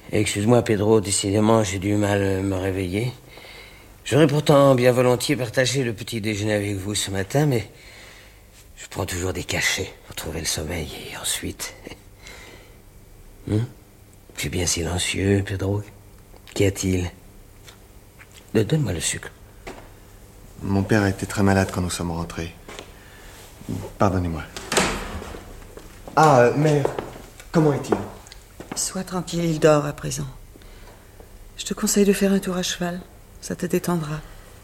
Excuse-moi, Pedro, décidément, j'ai du mal à me réveiller. J'aurais pourtant bien volontiers partagé le petit déjeuner avec vous ce matin, mais je prends toujours des cachets pour trouver le sommeil et ensuite... Tu es bien silencieux, Pedro. Qu'y a-t-il? Donne-moi le sucre. Mon père était très malade quand nous sommes rentrés. Pardonnez-moi. Ah, mère, comment est-il? Sois tranquille, il dort à présent. Je te conseille de faire un tour à cheval. Ça te détendra.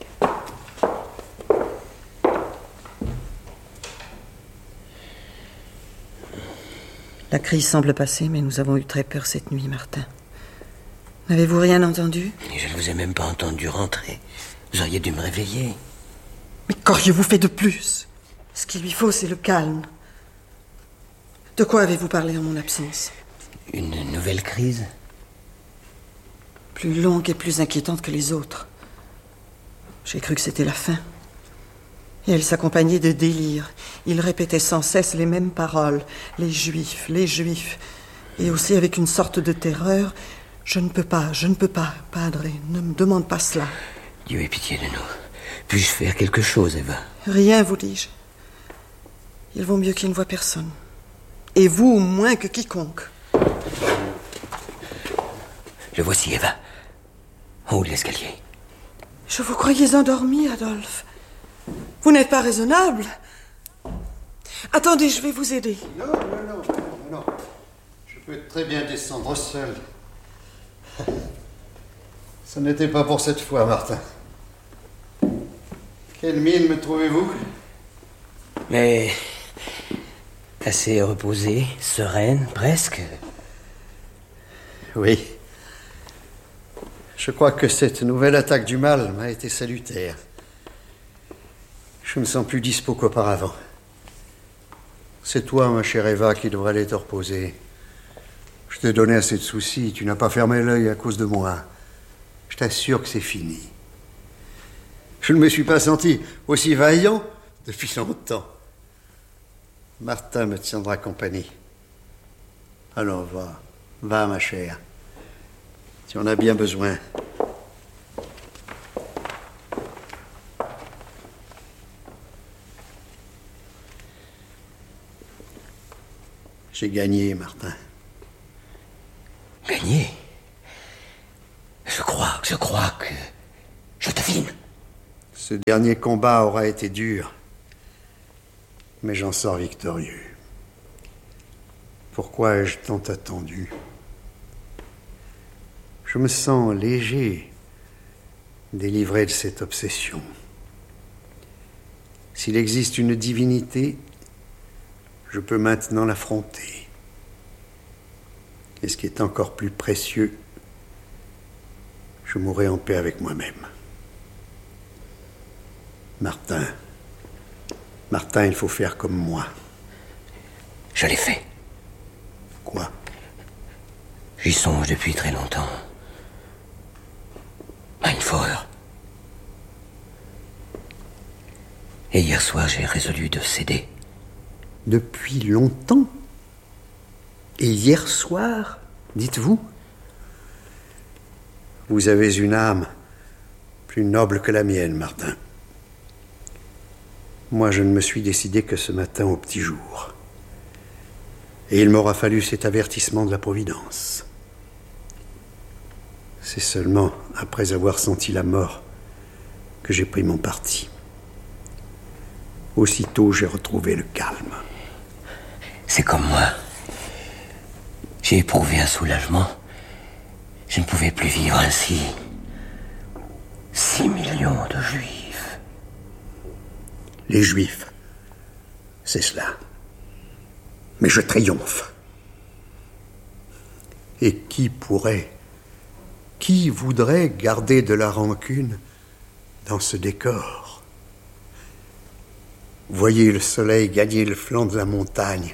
La crise semble passer, mais nous avons eu très peur cette nuit, Martin. N'avez-vous rien entendu? Je ne vous ai même pas entendu rentrer. Vous auriez dû me réveiller. Mais qu'auriez-vous fait de plus? Ce qu'il lui faut, c'est le calme. De quoi avez-vous parlé en mon absence? Une nouvelle crise? Plus longue et plus inquiétante que les autres. J'ai cru que c'était la fin. Et elle s'accompagnait de délires. Il répétait sans cesse les mêmes paroles. Les Juifs, les Juifs. Et aussi avec une sorte de terreur. Je ne peux pas, Padre, ne me demande pas cela. Dieu ait pitié de nous. Puis-je faire quelque chose, Eva? Rien, vous dis-je. Il vaut mieux qu'il ne voie personne. Et vous, moins que quiconque. Le voici, Eva. En haut de l'escalier. Je vous croyais endormi, Adolphe. Vous n'êtes pas raisonnable. Attendez, je vais vous aider. Non. Je peux très bien descendre seul. Ce n'était pas pour cette fois, Martin. Quelle mine me trouvez-vous? Mais... assez reposée, sereine, presque. Oui. Je crois que cette nouvelle attaque du mal m'a été salutaire. Je me sens plus dispo qu'auparavant. C'est toi, ma chère Eva, qui devrais aller te reposer. Je t'ai donné assez de soucis, tu n'as pas fermé l'œil à cause de moi. Je t'assure que c'est fini. Je ne me suis pas senti aussi vaillant depuis longtemps. Martin me tiendra compagnie. Alors va ma chère. Tu en as bien besoin. J'ai gagné, Martin. Gagné? Je crois que... je devine. Ce dernier combat aura été dur, mais j'en sors victorieux. Pourquoi ai-je tant attendu? Je me sens léger, délivré de cette obsession. S'il existe une divinité, je peux maintenant l'affronter. Et ce qui est encore plus précieux, je mourrai en paix avec moi-même. Martin, il faut faire comme moi. Je l'ai fait. Quoi? J'y songe depuis très longtemps. À une fourrure. Et hier soir, j'ai résolu de céder. Depuis longtemps? Et hier soir, dites-vous? Vous avez une âme plus noble que la mienne, Martin. Moi, je ne me suis décidé que ce matin au petit jour. Et il m'aura fallu cet avertissement de la Providence. C'est seulement après avoir senti la mort que j'ai pris mon parti. Aussitôt, j'ai retrouvé le calme. C'est comme moi. J'ai éprouvé un soulagement. Je ne pouvais plus vivre ainsi. 6 millions de Juifs. Les Juifs, c'est cela. Mais je triomphe. Et qui voudrait garder de la rancune dans ce décor? Voyez le soleil gagner le flanc de la montagne.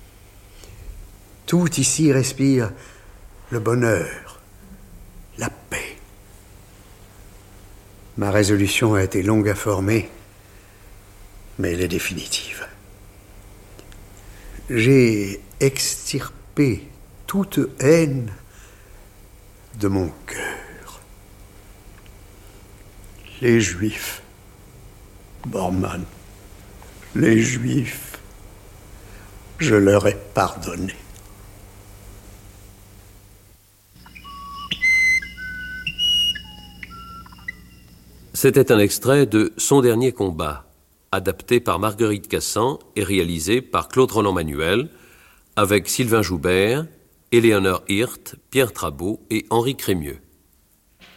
Tout ici respire le bonheur, la paix. Ma résolution a été longue à former, mais elle est définitive. J'ai extirpé toute haine de mon cœur. Les Juifs, Bormann, les Juifs, je leur ai pardonné. C'était un extrait de Son dernier combat, adapté par Marguerite Cassan et réalisé par Claude Roland-Manuel, avec Sylvain Joubert, Éléonore Hirt, Pierre Trabeau et Henri Crémieux.